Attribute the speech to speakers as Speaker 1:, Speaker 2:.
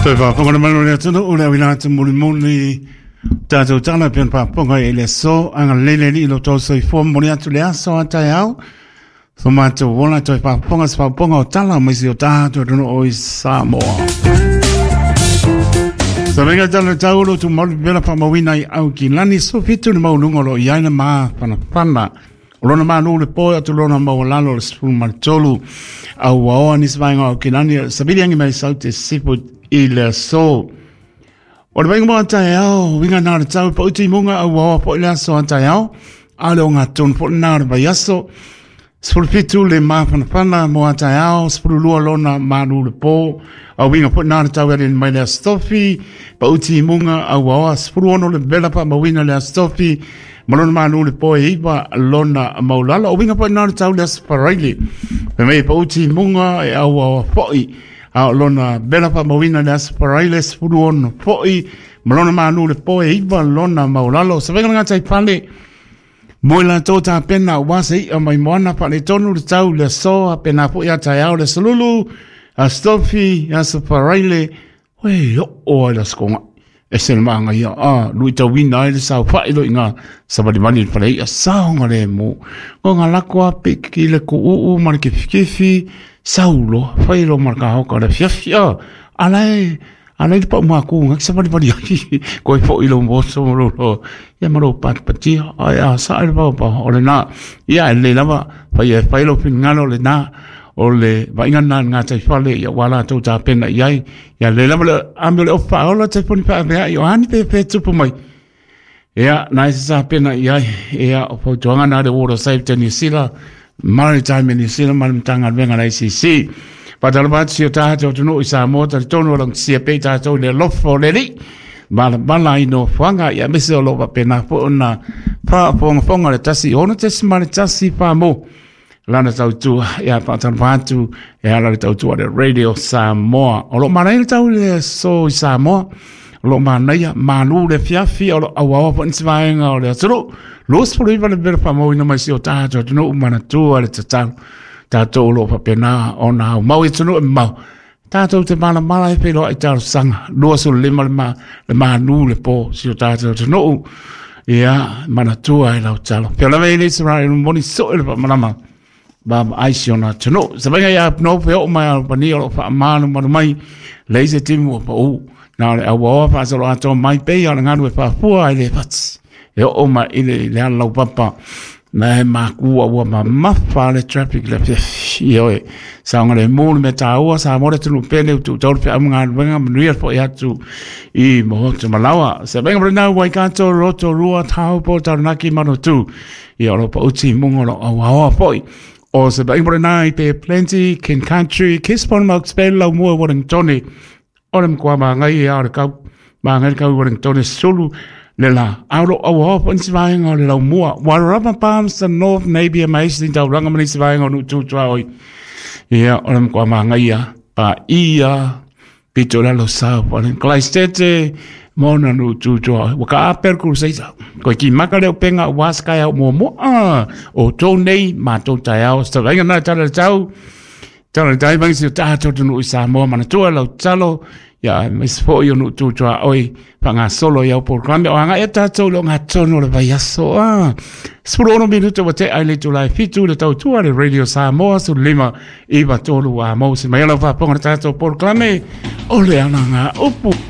Speaker 1: So fa ponga manu le tunu ule wina tu muli tato tala pen pa ponga ele so anga lele li lo to so I fo moni atu le aso ata yao so ma tu wona to pa ponga tala mai si o tato no o Samoa so venga tala taulo tu moli bela pa mawina I au ki lani so fitu ni maulungo lo yaina ma pana Lona manu le po atu lona mawalalo le spun martolu au waoa nisvainga o kinani sabili angi mai saute sipu ile so o le venga mo antai au winga nara tau pa uti munga au waoa po ile aso antai au ale o ngatun po nara bayaso spulu pitu le mafana mo antai au spulu lua lona manu le po au winga po nara tau ele mai le stofi pa uti munga au waoa spulu ono le bela pa mawina le stofi Malona manu le poe iwa lona maulala o winga pa nana tau le asaparaili. Me mei pa uti munga e au poi a lona bela pa mawina le asaparaili spuru ono poi malona manu le poe iwa lona maulala o savenga ngata I pale moila tota pena wasa I a mai moana pa le tonu le tau le soa pena po ia tai au le salulu a stofi asaparaili wei o la skonga. Esel manga ia lui tau wina ele sau fai lo inga sabali mani palei a sau ngale mo o nga lakwa piki le ku u marke fikifi saulo fai lo marka hoka le fiafia alai pa ma ku ngak sabali mani ko fo ilo mo so lo ya maro pat pati a sa ba ole na ia le lava fai lo pingalo le na ole vainga na ngata fale ya wala to ta pena yai ya le lama ambele ofa ola te poni pa ya yohani pe tupu mai ya naisa pena yai ya opo joanga na de water safety New Zealand maritime New Zealand man tanga venga na ICC patalbat si ta to no Samoa ta tono lang si pe ta to le lofo le li bala ino fanga ya mese lo pena po na pa fonga le tasi ona tesi mari tasi pa mo lana tau tu ya patan patu ya la tau tu de radio Samoa o lo mana tau le so Samoa lo mana ya manu le fiafi o awa pon svainga o le tro los por iba le ver famo ina mai si o ta no mana tu ale ta to lo pa pena ona mau itu no mau ta to te mana mala pe lo ta sang lo so le manu le po si o ta no ya mana tu ai la talo pe la vele sra un boni so le mana ba aisiona tino sabanga ya no pe o mai pani o fa manu mai leise timu o na le awa fa so ato mai pe ya nganu fa fu ai le fats e o mai ile le ala papa na ma ku o ma fa le traffic le yo sa ngale mo me ta o sa mo tu pe le tu to pe am ngan venga mnuia fo ya tu I mo tu malawa sabanga na wai ka to roto rua tau po ta naki mano tu I o pa uti mo ngolo awa foi o se ba imbre nai pe plenty kin country kispon mak spell lo mo woring tony orem kwa ma ngai ya ka ma ngai ka woring tony sulu le la aulo awa pon svaing o le lo mo warama palms the north maybe amazing ta ranga mani svaing o tu trai ya orem kwa ma ngai ya pa ia pitola lo sa pon klaistete mona no tu waka perkursa ko ki makale penga waska ya mo o to nei ma to tao sta venga na tau dai bang si ta to no Samoa mana to lo talo ya mis fo yo no tu oi panga solo ya por cambio anga eta to lo ngato no le vaya so spuro no minuto wate ai le to life fitu le tau tu ale radio Samoa su lima iba to lo mo si mai lo fa ponga ta to por clame ole ana upu